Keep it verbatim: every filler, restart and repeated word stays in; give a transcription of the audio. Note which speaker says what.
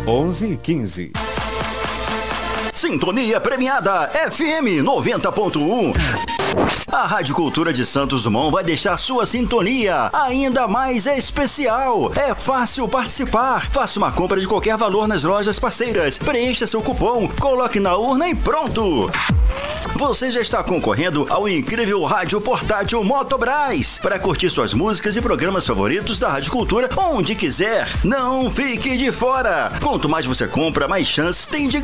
Speaker 1: onze e quinze.
Speaker 2: Sintonia premiada F M noventa ponto um. A Rádio Cultura de Santos Dumont vai deixar sua sintonia ainda mais especial. É fácil participar. Faça uma compra de qualquer valor nas lojas parceiras. Preencha seu cupom, coloque na urna e pronto. Você já está concorrendo ao incrível rádio portátil Motobras para curtir suas músicas e programas favoritos da Rádio Cultura onde quiser. Não fique de fora. Quanto mais você compra, mais chances tem de